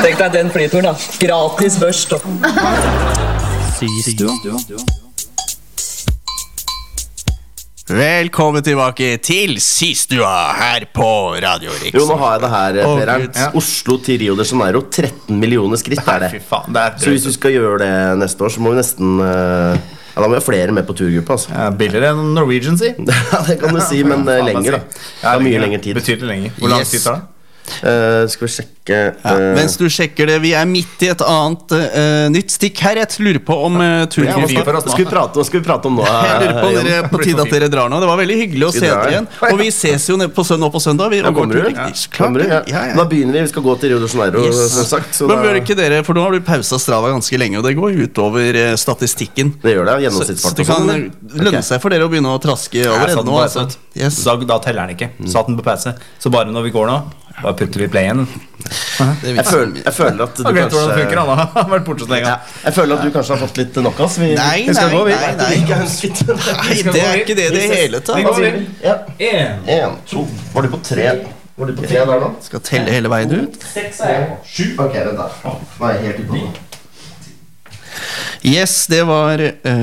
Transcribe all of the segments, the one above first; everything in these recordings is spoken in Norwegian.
Tenk deg den flyturen da. Gratis først. Velkommen tilbake til Systua her på Radio Riks. Jo, nå har jeg det her, Per. Oslo til Rio de Janeiro, 13 millioner skritt er det. Fy faen, det Så hvis du skal gjøre det neste år, så må vi nesten ja, da må vi ha flere med på turgruppe, altså. Ja, billigere enn Norwegian, si. Ja, det kan du si, men lenger da. Det er mye lenger tid. Betydelig lenger. Hvor lang tid tar det? Skal vi sjekke Mens du sjekker det, vi er midt i et annet nytt stikk her. Jeg lurer på om turgruppen Hva skal vi prate om nå? Jeg lurer på om dere på tide at dere drar nå. Det var veldig hyggelig å se dere igjen. Og vi ses jo nå på søndag. Kommer du? Da begynner vi skal gå til Rio de Janeiro, som sagt. Men bør ikke dere, for nå har du pauset Strava ganske lenge, og det går utover statistikken. Det gjør det, gjennomsnittsfart. Så det kan lønne seg for dere å begynne å traske allerede nå. Da teller den ikke. Satt den på pause. Så bare når vi går nå, bare putter vi playen. Jeg føler at du kanskje hvordan det funker, han har vært borte så lenge. Jeg føler at du kanskje har fått litt nok av oss. Nei, det er ikke det i det hele tatt. 1, 2. Var du på 3? Var du på 3 der nå? Skal telle hele veien ut. 6 er 7. Ok, vent da. Nå er jeg helt ute nå. Yes, det var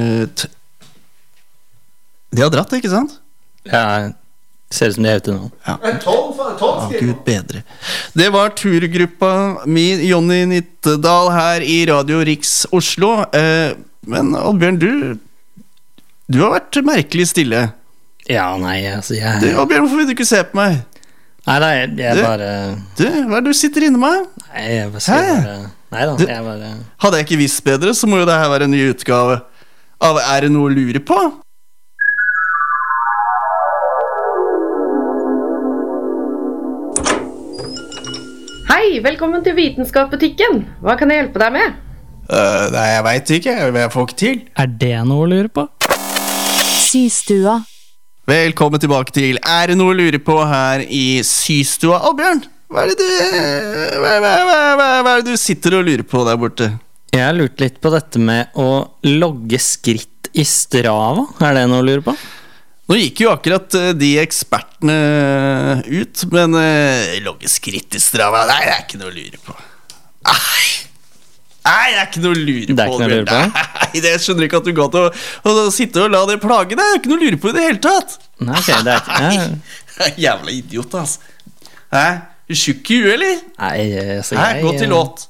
de har dratt, ikke sant? Ja, ser ut som de er ute nå. Ja. 12 Gud bedre. Det var turgruppa mi, Jonny Nittedal, her i Radio Riks Oslo. Men Oddbjørn, du har vært merkelig stille. Ja, nei, altså Oddbjørn, hvorfor vil du ikke se på meg? Nei, jeg bare hva er det du sitter inne med? Nei, jeg bare Nei da, jeg bare Hadde jeg ikke visst bedre, så må jo det her være en ny utgave av Er det noe å lure på? Hei, velkommen til Vitenskapsbutikken. Hva kan jeg hjelpe deg med? Nei, jeg vet ikke, jeg får ikke til. Er det noe å lure på? Systua. Velkommen tilbake til Er det noe å lure på her i Systua. Oddbjørn, hva er det du sitter og lurer på der borte? Jeg har lurt litt på dette med å logge skritt i Strava. Er det noe å lure på? Nå gikk jo akkurat de ekspertene ut, men logge skritt i Strava, nei, det er ikke noe å lure på. Nei, det er ikke noe å lure på. Det er ikke noe å lure på? Nei, det skjønner ikke at du går til å sitte og la det plage deg. Det er ikke noe å lure på i det hele tatt. Nei, ok, det er ikke Jævla idiot, altså. Du er tjukk i huet, eller? Nei, altså Gå til låt.